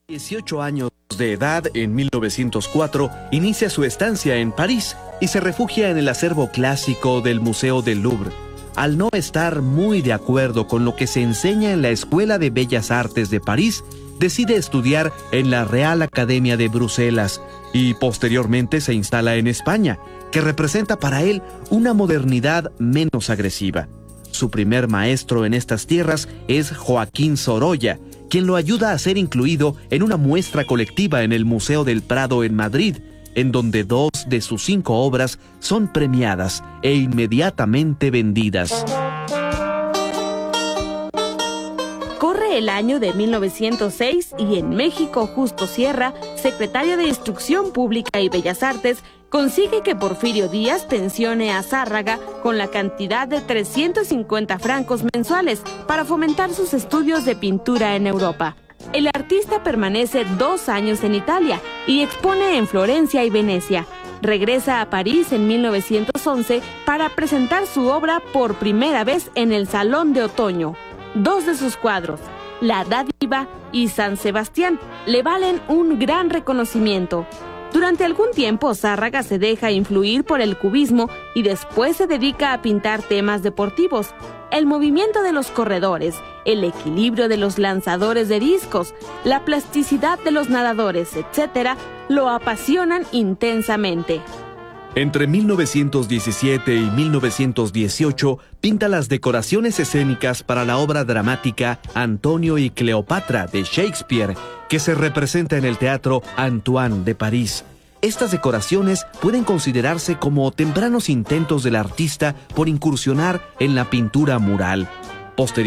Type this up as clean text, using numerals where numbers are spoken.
18 años de edad, en 1904, inicia su estancia en París y se refugia en el acervo clásico del Museo del Louvre. Al no estar muy de acuerdo con lo que se enseña en la Escuela de Bellas Artes de París, decide estudiar en la Real Academia de Bruselas y posteriormente se instala en España, que representa para él una modernidad menos agresiva. Su primer maestro en estas tierras es Joaquín Sorolla, quien lo ayuda a ser incluido en una muestra colectiva en el Museo del Prado en Madrid, en donde 2 de sus 5 obras son premiadas e inmediatamente vendidas. Corre el año de 1906 y en México Justo Sierra, secretario de Instrucción Pública y Bellas Artes, consigue que Porfirio Díaz pensione a Zárraga con la cantidad de 350 francos mensuales para fomentar sus estudios de pintura en Europa. El artista permanece 2 años en Italia y expone en Florencia y Venecia. Regresa a París en 1911 para presentar su obra por primera vez en el Salón de Otoño. 2 de sus cuadros, La Dádiva y San Sebastián, le valen un gran reconocimiento. Durante algún tiempo, Zárraga se deja influir por el cubismo y después se dedica a pintar temas deportivos. El movimiento de los corredores, el equilibrio de los lanzadores de discos, la plasticidad de los nadadores, etc., lo apasionan intensamente. Entre 1917 y 1918 pinta las decoraciones escénicas para la obra dramática Antonio y Cleopatra de Shakespeare, que se representa en el Teatro Antoine de París. Estas decoraciones pueden considerarse como tempranos intentos del artista por incursionar en la pintura mural.